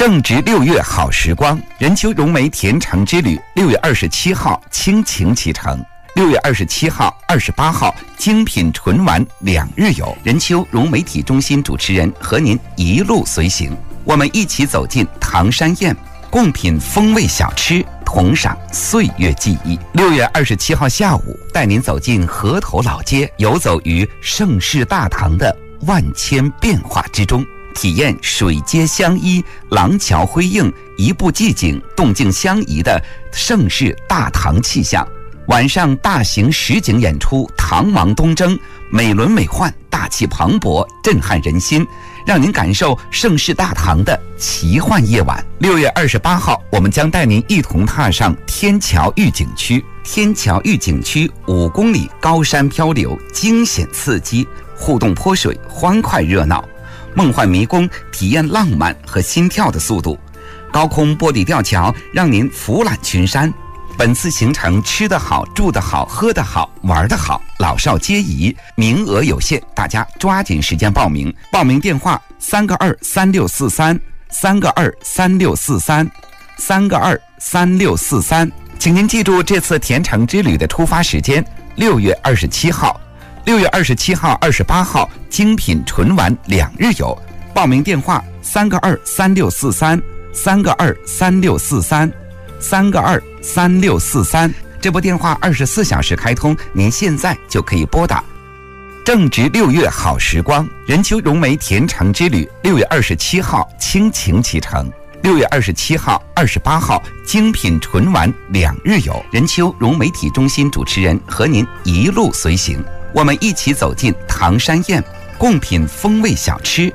正值6月好时光，任丘融媒甜橙之旅6月27号倾情启程，6月27号、28号精品纯玩2日游，任丘融媒体中心主持人和您一路随行，我们一起走进唐山宴，共品风味小吃，同赏岁月记忆。6月27号下午，带您走进河头老街，游走于盛世大唐的万千变化之中，体验水街相依、廊桥辉映、一步即景、动静相宜的盛世大唐气象。晚上大型实景演出《唐王东征》，美轮美奂，大气磅礴，震撼人心，让您感受盛世大唐的奇幻夜晚。6月28号，我们将带您一同踏上天桥御景区。天桥御景区5公里高山漂流，惊险刺激，互动泼水，欢快热闹，梦幻迷宫，体验浪漫和心跳的速度。高空玻璃吊桥让您俯览群山。本次行程吃得好、住得好、喝得好、玩得好，老少皆宜，名额有限，大家抓紧时间报名。报名电话3223643 3223643 3223643。请您记住这次甜橙之旅的出发时间：6月27号。6月27号、28号精品纯玩2日游，报名电话3223643 3223643 3223643。这部电话24小时开通，您现在就可以拨打。正值6月好时光，任丘融媒甜橙之旅6月27号倾情启程，6月27号、28号精品纯玩2日游，任丘融媒体中心主持人和您一路随行，我们一起走进唐山宴，共品风味小吃，